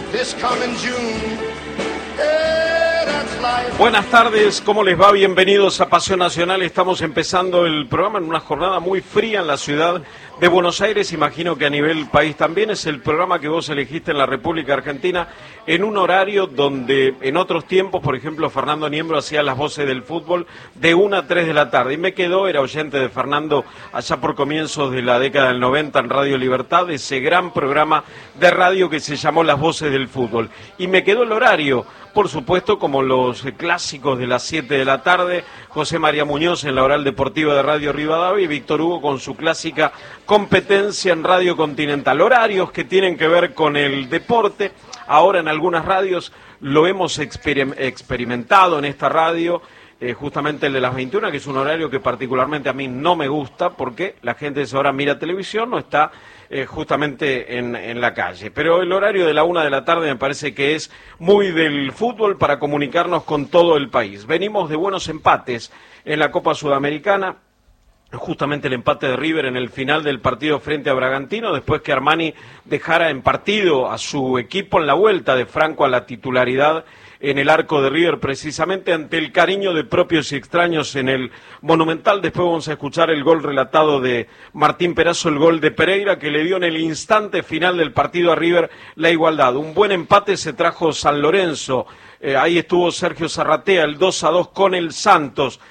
this coming June. Yeah, that's life. Buenas tardes, ¿cómo les va? Bienvenidos a Pasión Nacional. Estamos empezando el programa en una jornada muy fría en la ciudad de Buenos Aires. Imagino que a nivel país también. Es el programa que vos elegiste en la República Argentina en un horario donde en otros tiempos, por ejemplo, Fernando Niembro hacía las voces del fútbol de 1 a 3 de la tarde. Y me quedó, era oyente de Fernando allá por comienzos de la década del 90 en Radio Libertad, ese gran programa de radio que se llamó Las Voces del Fútbol. Y me quedó el horario, por supuesto, como los clásicos de las 7 de la tarde, José María Muñoz en la Oral Deportiva de Radio Rivadavia y Víctor Hugo con su clásica competencia en Radio Continental. Horarios que tienen que ver con el deporte. Ahora en algunas radios lo hemos experimentado en esta radio, justamente el de las 21, que es un horario que particularmente a mí no me gusta porque la gente a esa hora mira televisión, no está justamente en la calle. Pero el horario de la 1 de la tarde me parece que es muy del fútbol para comunicarnos con todo el país. Venimos de buenos empates en la Copa Sudamericana. Justamente el empate de River en el final del partido frente a Bragantino, después que Armani dejara en partido a su equipo en la vuelta de Franco a la titularidad en el arco de River, precisamente ante el cariño de propios y extraños en el Monumental. Después vamos a escuchar el gol relatado de Martín Perazo, el gol de Pereira, que le dio en el instante final del partido a River la igualdad. Un buen empate se trajo San Lorenzo. Ahí estuvo Sergio Zarratea, el 2-2 con el Santos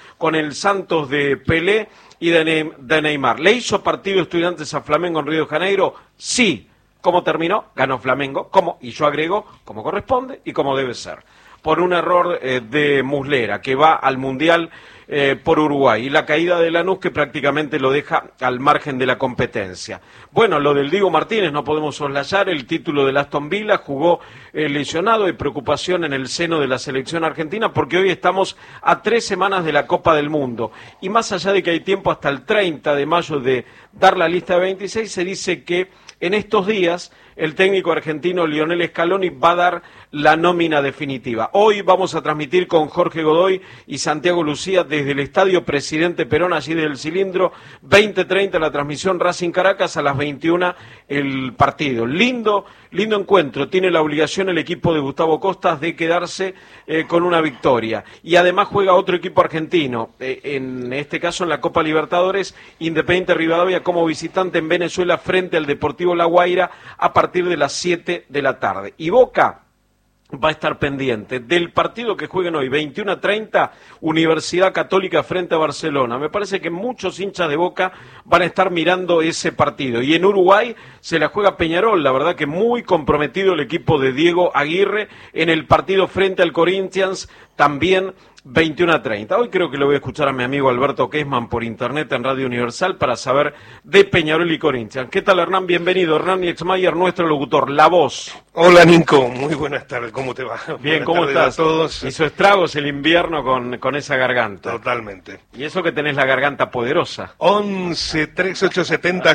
de Pelé y de Neymar. ¿Le hizo partido Estudiantes a Flamengo en Río de Janeiro? Sí. ¿Cómo terminó? Ganó Flamengo. ¿Cómo? Y yo agrego, como corresponde y como debe ser. Por un error de Muslera, que va al Mundial por Uruguay. Y la caída de Lanús, que prácticamente lo deja al margen de la competencia. Bueno, lo del Diego Martínez no podemos soslayar. El título del Aston Villa, jugó lesionado, y preocupación en el seno de la selección argentina, porque hoy estamos a 3 semanas de la Copa del Mundo. Y más allá de que hay tiempo hasta el 30 de mayo de dar la lista de 26, se dice que en estos días el técnico argentino Lionel Scaloni va a dar la nómina definitiva. Hoy vamos a transmitir con Jorge Godoy y Santiago Lucía desde el Estadio Presidente Perón, allí del Cilindro, 20:30 la transmisión Racing Caracas, a las 21 el partido. Lindo encuentro, tiene la obligación el equipo de Gustavo Costas de quedarse con una victoria. Y además juega otro equipo argentino, en este caso en la Copa Libertadores, Independiente Rivadavia como visitante en Venezuela frente al Deportivo La Guaira a partir de las 7 de la tarde. Y Boca va a estar pendiente del partido que jueguen hoy, 21:30, Universidad Católica frente a Barcelona. Me parece que muchos hinchas de Boca van a estar mirando ese partido. Y en Uruguay se la juega Peñarol, la verdad que muy comprometido el equipo de Diego Aguirre en el partido frente al Corinthians, también 21:30. Hoy creo que lo voy a escuchar a mi amigo Alberto Kessman por internet en Radio Universal para saber de Peñarol y Corinthians. ¿Qué tal, Hernán? Bienvenido. Hernán Exmayer, nuestro locutor, la voz. Hola, Nico. Muy buenas tardes. ¿Cómo te va? Bien, buenas ¿cómo estás? A todos. Hizo estragos el invierno con esa garganta. Totalmente. Y eso que tenés la garganta poderosa. 11 3870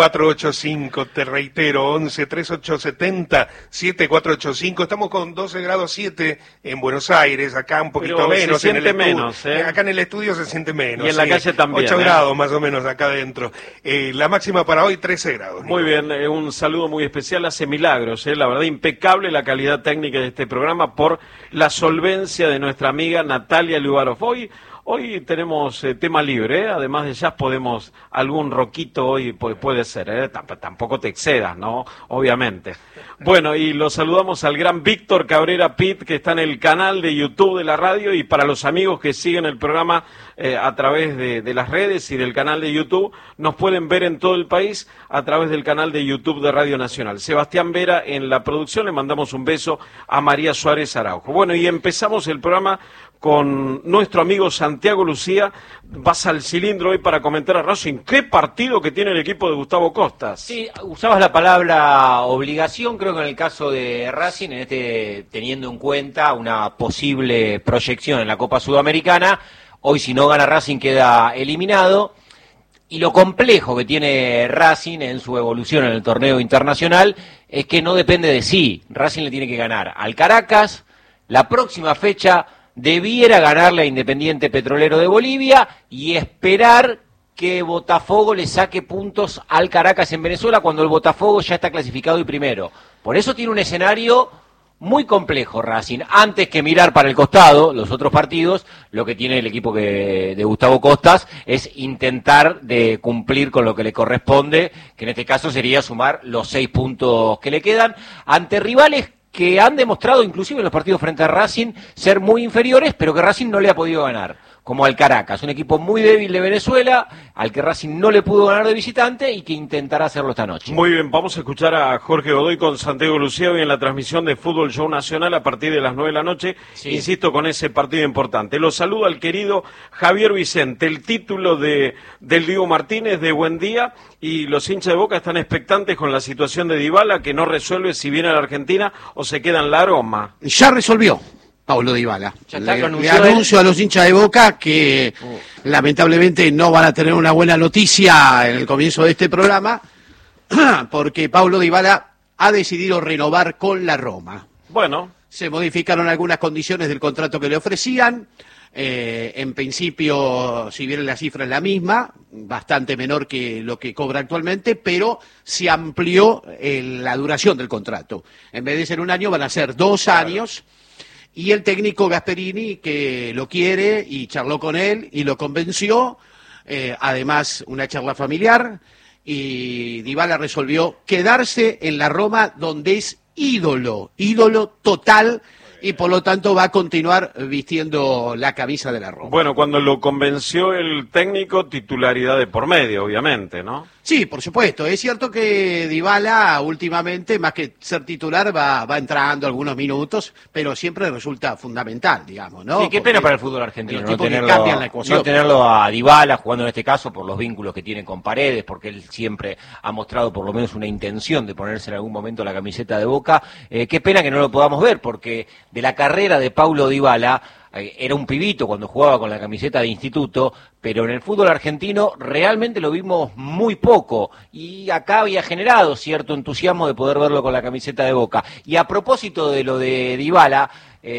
7485. Te reitero, 11 3870 7485. Estamos con 12 grados 7 en Buenos Aires, acá un poquito pero menos. Se siente menos, Acá en el estudio se siente menos. Y en la calle también. 8 grados más o menos acá adentro. La máxima para hoy, 13 grados. Muy bien, un saludo muy especial. Hace milagros, la verdad, impecable la calidad técnica de este programa por la solvencia de nuestra amiga Natalia Lubarov. Hoy tenemos tema libre, además de jazz podemos, algún roquito hoy puede ser, tampoco te excedas, ¿no? Obviamente. Bueno, y lo saludamos al gran Víctor Cabrera Pitt, que está en el canal de YouTube de la radio, y para los amigos que siguen el programa a través de las redes y del canal de YouTube, nos pueden ver en todo el país a través del canal de YouTube de Radio Nacional. Sebastián Vera en la producción, le mandamos un beso a María Suárez Araujo. Bueno, y empezamos el programa con nuestro amigo Santiago Lucía. Vas al Cilindro hoy para comentar a Racing. ¿Qué partido que tiene el equipo de Gustavo Costas? Sí, usabas la palabra obligación, creo que en el caso de Racing, teniendo en cuenta una posible proyección en la Copa Sudamericana. Hoy, si no gana Racing, queda eliminado. Y lo complejo que tiene Racing en su evolución en el torneo internacional es que no depende de sí. Racing le tiene que ganar al Caracas. La próxima fecha debiera ganarle a Independiente Petrolero de Bolivia y esperar que Botafogo le saque puntos al Caracas en Venezuela cuando el Botafogo ya está clasificado y primero. Por eso tiene un escenario muy complejo Racing. Antes que mirar para el costado los otros partidos, lo que tiene el equipo de Gustavo Costas es intentar de cumplir con lo que le corresponde, que en este caso sería sumar los 6 puntos que le quedan ante rivales que han demostrado, inclusive en los partidos frente a Racing, ser muy inferiores, pero que Racing no le ha podido ganar, como al Caracas, un equipo muy débil de Venezuela, al que Racing no le pudo ganar de visitante y que intentará hacerlo esta noche. Muy bien, vamos a escuchar a Jorge Godoy con Santiago Lucía hoy en la transmisión de Fútbol Show Nacional a partir de las 9 de la noche, sí. Insisto, con ese partido importante. Lo saluda al querido Javier Vicente, el título del Diego Martínez de Buen Día, y los hinchas de Boca están expectantes con la situación de Dybala, que no resuelve si viene a la Argentina o se queda en la Roma. Ya resolvió Paulo Dybala. Le anuncio a los hinchas de Boca que lamentablemente no van a tener una buena noticia en el comienzo de este programa, porque Paulo Dybala ha decidido renovar con la Roma. Bueno. Se modificaron algunas condiciones del contrato que le ofrecían. En principio, si bien la cifra es la misma, bastante menor que lo que cobra actualmente, pero se amplió la duración del contrato. En vez de ser un año, van a ser 2 años. Y el técnico Gasperini, que lo quiere y charló con él y lo convenció, además una charla familiar, y Dybala resolvió quedarse en la Roma, donde es ídolo total, y por lo tanto va a continuar vistiendo la camisa de la Roma. Bueno, cuando lo convenció el técnico, titularidad de por medio, obviamente, ¿no? Sí, por supuesto. Es cierto que Dybala últimamente, más que ser titular, va entrando algunos minutos, pero siempre resulta fundamental, digamos, ¿no? Sí, qué pena para el fútbol argentino no tenerlo a Dybala jugando en este caso por los vínculos que tiene con Paredes, porque él siempre ha mostrado por lo menos una intención de ponerse en algún momento la camiseta de Boca. Qué pena que no lo podamos ver, porque de la carrera de Paulo Dybala, era un pibito cuando jugaba con la camiseta de instituto, pero en el fútbol argentino realmente lo vimos muy poco, y acá había generado cierto entusiasmo de poder verlo con la camiseta de Boca. Y a propósito de lo de Dybala,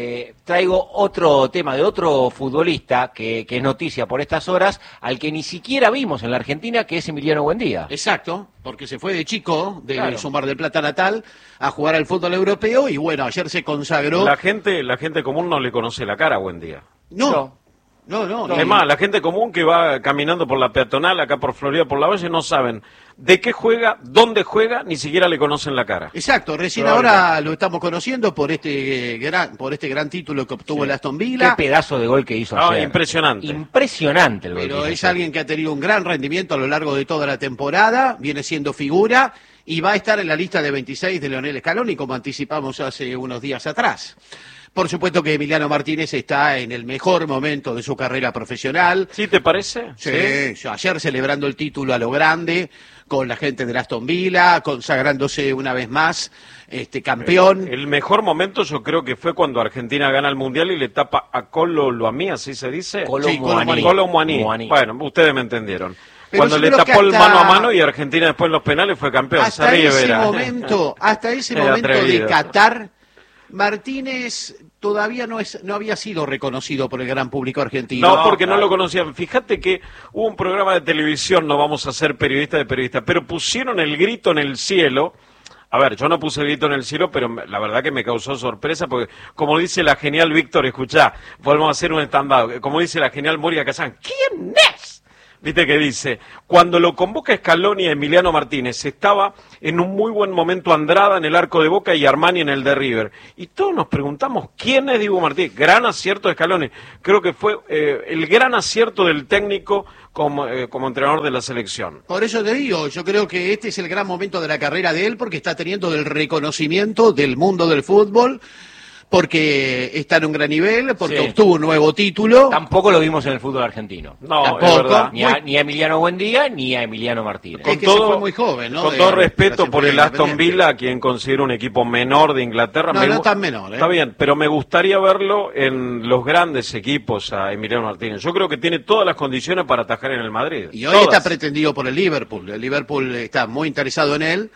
traigo otro tema de otro futbolista que es noticia por estas horas, al que ni siquiera vimos en la Argentina, que es Emiliano Buendía. Exacto, porque se fue de chico, de su Mar del Plata natal, a jugar al fútbol europeo, y bueno, ayer se consagró. La gente común no le conoce la cara a Buendía. No. Además, la gente común que va caminando por la peatonal, acá por Florida, por la Valle, no saben de qué juega, dónde juega, ni siquiera le conocen la cara. Exacto, recién ahora lo estamos conociendo por este gran título que obtuvo el Aston Villa. Qué pedazo de gol que hizo ayer. Impresionante. Impresionante el gol. Pero es alguien que ha tenido un gran rendimiento a lo largo de toda la temporada, viene siendo figura y va a estar en la lista de 26 de Leonel Scaloni, como anticipamos hace unos días atrás. Por supuesto que Emiliano Martínez está en el mejor momento de su carrera profesional. ¿Sí te parece? Sí. Ayer celebrando el título a lo grande, con la gente de Aston Villa, consagrándose una vez más campeón. El mejor momento yo creo que fue cuando Argentina gana el Mundial y le tapa a Colo Muani, ¿así se dice? Colo Muani. Bueno, ustedes me entendieron. Pero cuando le tapó el mano a mano y Argentina después en los penales fue campeón. Hasta ese momento de Qatar, Martínez todavía no había sido reconocido por el gran público argentino. No, porque no lo conocían. Fíjate que hubo un programa de televisión, no vamos a ser periodistas de periodistas, pero pusieron el grito en el cielo. A ver, yo no puse el grito en el cielo, pero la verdad que me causó sorpresa, porque como dice la genial Víctor, escuchá, volvemos a hacer un stand-up, como dice la genial Moria Kazán, ¿quién es? Viste que dice, cuando lo convoca Scaloni a Emiliano Martínez, estaba en un muy buen momento Andrada en el arco de Boca y Armani en el de River. Y todos nos preguntamos, ¿quién es Diego Martínez? Gran acierto de Scaloni. Creo que fue el gran acierto del técnico como entrenador de la selección. Por eso te digo, yo creo que este es el gran momento de la carrera de él, porque está teniendo el reconocimiento del mundo del fútbol, porque está en un gran nivel, porque obtuvo un nuevo título. Tampoco lo vimos en el fútbol argentino. No, tampoco. Ni a Emiliano Buendía, ni a Emiliano Martínez. Es que se fue muy joven, ¿no? Con todo respeto por el Aston Villa, a quien considero un equipo menor de Inglaterra. No tan menor, Está bien, pero me gustaría verlo en los grandes equipos a Emiliano Martínez. Yo creo que tiene todas las condiciones para atajar en el Madrid. Y hoy está pretendido por el Liverpool. El Liverpool está muy interesado en él.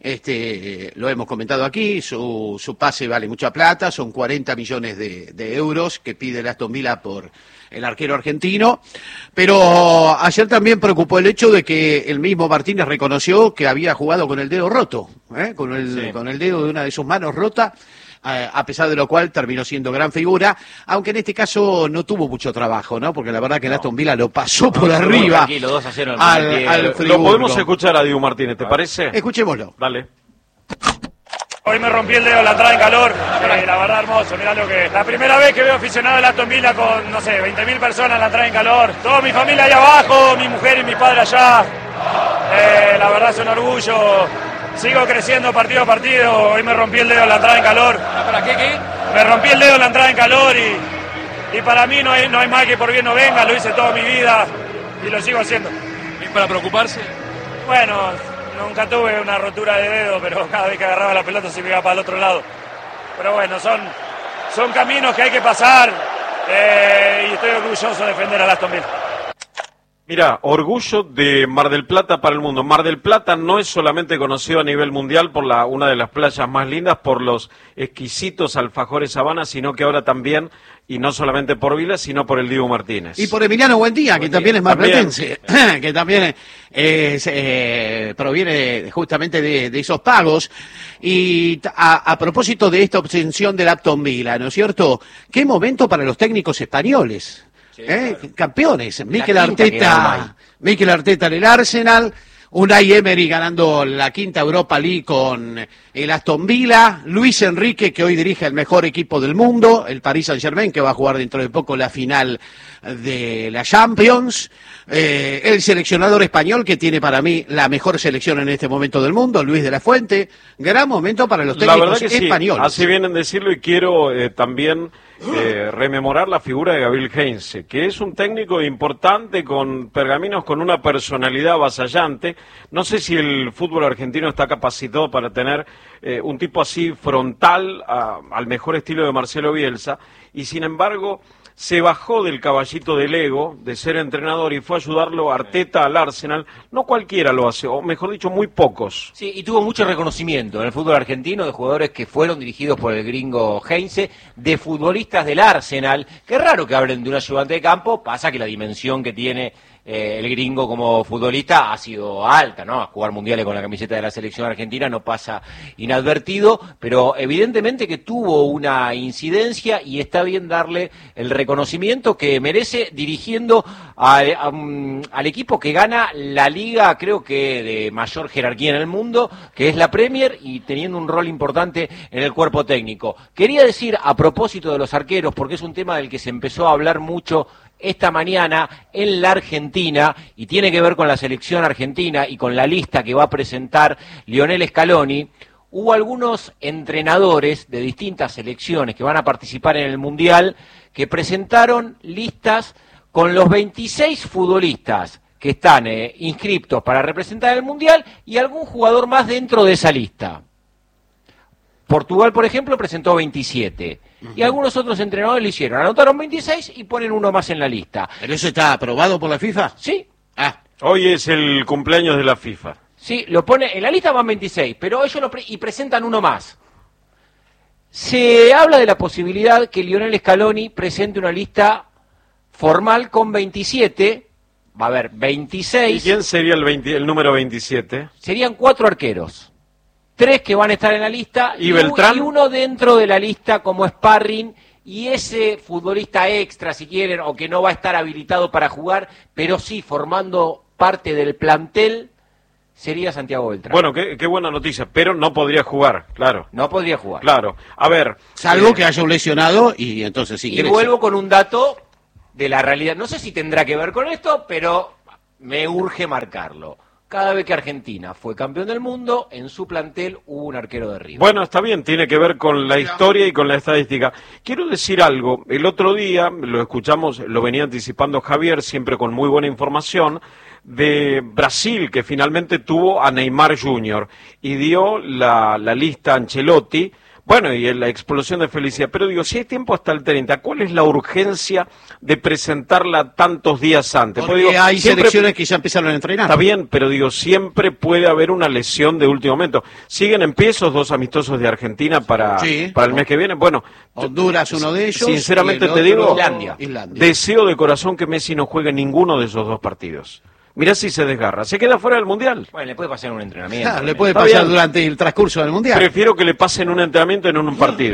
Lo hemos comentado aquí, su pase vale mucha plata, son 40 millones de euros que pide el Aston Villa por el arquero argentino, pero ayer también preocupó el hecho de que el mismo Martínez reconoció que había jugado con el dedo roto, con el dedo de una de sus manos rota, a pesar de lo cual terminó siendo gran figura, aunque en este caso no tuvo mucho trabajo, ¿no? Porque la verdad que el Aston Villa lo pasó por arriba tranquilo, 2-0 al Friburgo. Lo podemos escuchar a Dibu Martínez, ¿te parece? Escuchémoslo. Dale. Hoy me rompí el dedo en la entrada en calor, la verdad hermoso, mirá lo que... La primera vez que veo aficionado del Aston Villa con, no sé, 20.000 personas en la entrada en calor, toda mi familia allá abajo, mi mujer y mi padre allá, la verdad es un orgullo, sigo creciendo partido a partido, hoy me rompí el dedo en la entrada en calor. ¿Para qué? Me rompí el dedo en la entrada en calor y para mí no hay mal que por bien no venga, lo hice toda mi vida y lo sigo haciendo. ¿Es para preocuparse? Bueno, nunca tuve una rotura de dedo, pero cada vez que agarraba la pelota se me iba para el otro lado. Pero bueno, son caminos que hay que pasar y estoy orgulloso de defender al Aston Villa. Mira, orgullo de Mar del Plata para el mundo. Mar del Plata no es solamente conocido a nivel mundial por una de las playas más lindas, por los exquisitos alfajores Habana, sino que ahora también, y no solamente por Vila, sino por el Dibu Martínez. Y por Emiliano Buendía, que también es marplatense, que también proviene justamente de esos pagos. Y a propósito de esta obsesión del Aston Villa, ¿no es cierto? ¿Qué momento para los técnicos españoles? Sí, claro. Campeones, Mikel Arteta en el Arsenal, Unai Emery ganando la quinta Europa League con el Aston Villa, Luis Enrique que hoy dirige el mejor equipo del mundo, el Paris Saint-Germain que va a jugar dentro de poco la final de la Champions, el seleccionador español que tiene para mí la mejor selección en este momento del mundo, Luis de la Fuente, gran momento para los técnicos españoles. Sí, así vienen a decirlo y quiero también rememorar la figura de Gabriel Heinze, que es un técnico importante con pergaminos, con una personalidad avasallante. No sé si el fútbol argentino está capacitado para tener un tipo así frontal al mejor estilo de Marcelo Bielsa, y sin embargo se bajó del caballito del ego de ser entrenador y fue a ayudarlo Arteta al Arsenal. No cualquiera lo hace, o mejor dicho, muy pocos. Sí, y tuvo mucho reconocimiento en el fútbol argentino de jugadores que fueron dirigidos por el gringo Heinze, de futbolistas del Arsenal. Qué raro que hablen de un ayudante de campo, pasa que la dimensión que tiene el gringo como futbolista ha sido alta, ¿no? A jugar mundiales con la camiseta de la selección argentina no pasa inadvertido, pero evidentemente que tuvo una incidencia y está bien darle el reconocimiento que merece dirigiendo al equipo que gana la liga, creo que de mayor jerarquía en el mundo, que es la Premier, y teniendo un rol importante en el cuerpo técnico. Quería decir, a propósito de los arqueros, porque es un tema del que se empezó a hablar mucho esta mañana en la Argentina y tiene que ver con la selección argentina y con la lista que va a presentar Lionel Scaloni. Hubo algunos entrenadores de distintas selecciones que van a participar en el Mundial que presentaron listas con los 26 futbolistas que están inscriptos para representar el Mundial y algún jugador más dentro de esa lista. Portugal, por ejemplo, presentó 27. Y algunos otros entrenadores lo hicieron. Anotaron 26 y ponen uno más en la lista. ¿Pero eso está aprobado por la FIFA? Sí. Hoy es el cumpleaños de la FIFA. Sí, lo pone, en la lista van 26, pero ellos y presentan uno más. Se habla de la posibilidad que Lionel Scaloni presente una lista formal con 27. Va a haber 26. ¿Y quién sería el número 27? Serían 4 arqueros. 3 que van a estar en la lista y Beltrán, y uno dentro de la lista como sparring, y ese futbolista extra, si quieren, o que no va a estar habilitado para jugar, pero sí formando parte del plantel, sería Santiago Beltrán. Bueno, qué buena noticia, pero no podría jugar, claro. No podría jugar. Claro, a ver. Salvo que haya un lesionado y entonces sí. Y vuelvo con un dato de la realidad. No sé si tendrá que ver con esto, pero me urge marcarlo. Cada vez que Argentina fue campeón del mundo, en su plantel hubo un arquero de River. Bueno, está bien, tiene que ver con la historia y con la estadística. Quiero decir algo, el otro día, lo escuchamos, lo venía anticipando Javier, siempre con muy buena información, de Brasil, que finalmente tuvo a Neymar Jr. y dio la lista a Ancelotti. Bueno, y en la explosión de felicidad. Pero digo, si hay tiempo hasta el 30, ¿cuál es la urgencia de presentarla tantos días antes? Porque digo, hay selecciones que ya empezaron a entrenar. Está bien, pero digo, siempre puede haber una lesión de último momento. ¿Siguen en pie esos 2 amistosos de Argentina para el mes que viene? Bueno, Honduras uno de ellos. Sinceramente te digo, Islandia. Deseo de corazón que Messi no juegue ninguno de esos 2 partidos. Mirá si se desgarra. Se queda fuera del Mundial. Bueno, le puede pasar un entrenamiento. Le puede pasar durante el transcurso del Mundial. Prefiero que le pasen un entrenamiento en un partido.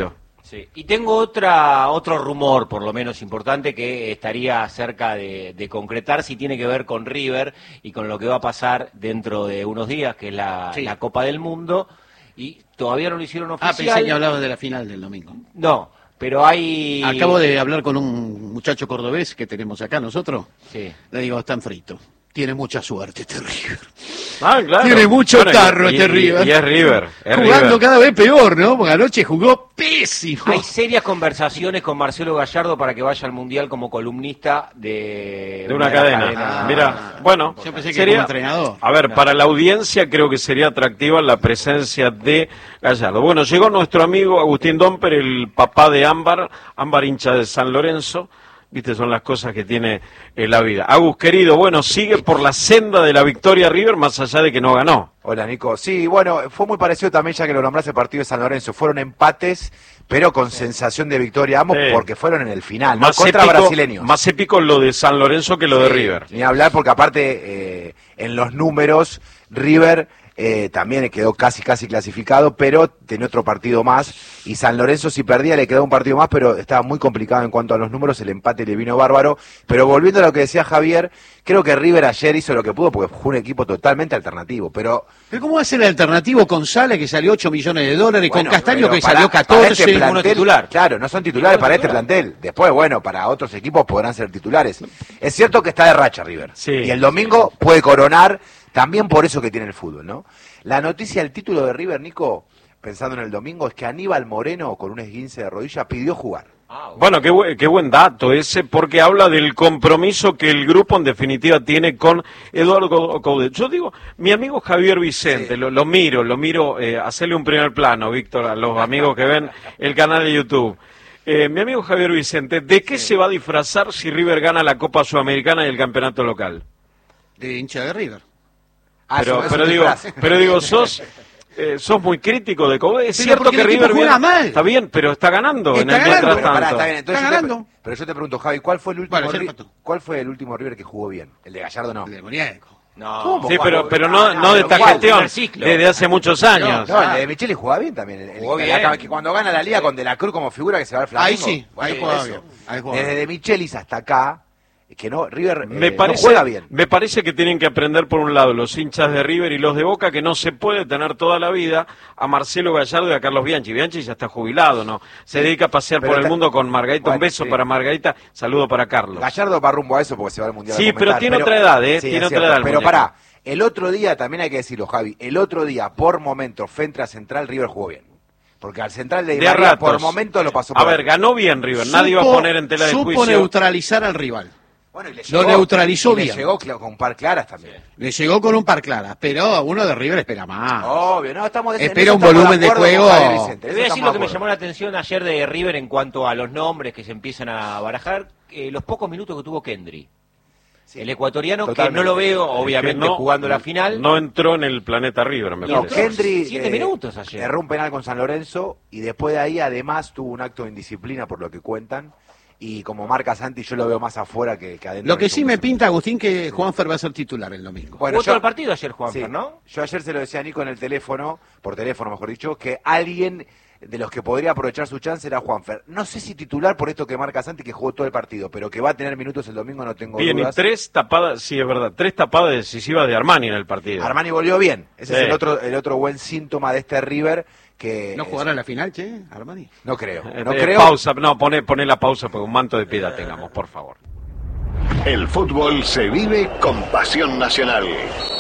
Sí. Y tengo otro rumor, por lo menos importante, que estaría cerca de concretar, si tiene que ver con River y con lo que va a pasar dentro de unos días, que es la Copa del Mundo, y todavía no lo hicieron oficial. Pensé que hablabas de la final del domingo. No, pero hay... Acabo de hablar con un muchacho cordobés que tenemos acá nosotros. Sí. Le digo, están fritos. Tiene mucha suerte este River. Ah, claro. Tiene mucho tarro este River. Y es River. Jugando River. cada vez peor, ¿no? Porque anoche jugó pésimo. Hay serias conversaciones con Marcelo Gallardo para que vaya al Mundial como columnista de una cadena. Mira, bueno, yo pensé que sería, como entrenador. A ver, para la audiencia creo que sería atractiva la presencia de Gallardo. Bueno, llegó nuestro amigo Agustín Domper, el papá de Ámbar hincha de San Lorenzo. Viste, son las cosas que tiene la vida. Agus, querido, bueno, sigue por la senda de la victoria River, más allá de que no ganó. Hola, Nico. Sí, bueno, fue muy parecido también, ya que lo nombraste, el partido de San Lorenzo. Fueron empates, pero con sensación de victoria, ambos, porque fueron en el final, ¿no? Contra brasileños. Más épico lo de San Lorenzo que lo de River. Ni hablar, porque aparte, en los números, River... también quedó casi clasificado, pero tenía otro partido más, y San Lorenzo si perdía le quedó un partido más, pero estaba muy complicado en cuanto a los números, el empate le vino bárbaro. Pero volviendo a lo que decía Javier, creo que River ayer hizo lo que pudo, porque fue un equipo totalmente alternativo, pero ¿cómo va a ser el alternativo con Sala, que salió $8 millones, bueno, con Castaño, que para, salió 14, para este plantel, uno titular? Claro, no son titulares para este plantel. Después, bueno, para otros equipos podrán ser titulares. Es cierto que está de racha River, y el domingo puede coronar, también por eso que tiene el fútbol, ¿no? La noticia del título de River, Nico, pensando en el domingo, es que Aníbal Moreno, con un esguince de rodilla, pidió jugar. Bueno, qué buen dato ese, porque habla del compromiso que el grupo en definitiva tiene con Eduardo Coudet. Yo digo, mi amigo Javier Vicente, lo miro, hacerle un primer plano, Víctor, a los amigos que ven el canal de YouTube. Mi amigo Javier Vicente, ¿de qué se va a disfrazar si River gana la Copa Sudamericana y el campeonato local? De hincha de River. Pero digo, sos muy crítico de Coudet. Es cierto que River juega mal. Está bien, pero está ganando Está en el ganando. mientras Pero, tanto. está bien, entonces Está ganando. pero yo te pregunto, Javi, ¿cuál fue el último Bueno, fue el último River que jugó bien? El de Gallardo no. El de Moniaco. No. ¿Cómo? Sí, ¿Cuál? pero no de esta ¿cuál? gestión, Ciclo. desde hace muchos años. No, el de Micheli jugaba bien también. Jugó bien. Que cuando gana la liga con De la Cruz como figura que se va al Flamengo. Ahí sí, ahí Bueno, jugaba eso. bien. Ahí jugaba Desde bien. De Michelis hasta acá, que no, River Me no parece, juega bien. me parece que tienen que aprender por un lado los hinchas de River y los de Boca que no se puede tener toda la vida a Marcelo Gallardo y a Carlos Bianchi. Bianchi ya está jubilado, ¿no? Se dedica a pasear Pero por el mundo con Margarita. Bueno, un beso sí. para Margarita, saludo para Carlos. Gallardo va rumbo a eso porque se va al Mundial. Sí, a comentar, pero tiene otra edad, sí, tiene es otra cierto. edad el Pero muñeco. pará, el otro día, también hay que decirlo, Javi, el otro día, por momentos, frente a Central, River jugó bien. Porque al Central de Di De María, ratos. por momentos lo pasó por A ver, arriba. ganó bien River, nadie iba a poner en tela de Supo juicio. neutralizar al rival. Bueno, y le Lo neutralizó y bien. Le llegó con un par claras también. Le llegó con un par claras, pero uno de River espera más. Obvio, no, estamos de Espera en eso un estamos volumen de acuerdo con juego. Javier Vicente, Te eso voy a decir estamos lo que de me acuerdo. llamó la atención ayer de River en cuanto a los nombres que se empiezan a barajar, los pocos minutos que tuvo Kendry. Sí, El ecuatoriano, totalmente. que no lo veo, obviamente, no, jugando la final. No entró en el planeta River, me No, parece. Kendry 7 minutos ayer. erró un penal con San Lorenzo y después de ahí además tuvo un acto de indisciplina por lo que cuentan y como marca Santi yo lo veo más afuera que adentro. Lo que sí me pinta, Agustín, que Juanfer va a ser titular el domingo. Bueno, Jugó todo yo- el partido ayer, Juanfer, Sí. ¿no? Yo ayer se lo decía a Nico en el teléfono, por teléfono mejor dicho, que alguien de los que podría aprovechar su chance era Juanfer. No sé si titular por esto que marca Santi, que jugó todo el partido, pero que va a tener minutos el domingo no tengo Bien, y dudas. 3 tapadas, sí es verdad, 3 tapadas decisivas de Armani en el partido. Armani volvió bien, ese Sí. es el otro buen síntoma de este River que... ¿No jugará la final, che, Armani? No creo, Eh, no creo. Pausa, no, poné la pausa porque un manto de piedad tengamos, por favor. El fútbol se vive con pasión nacional.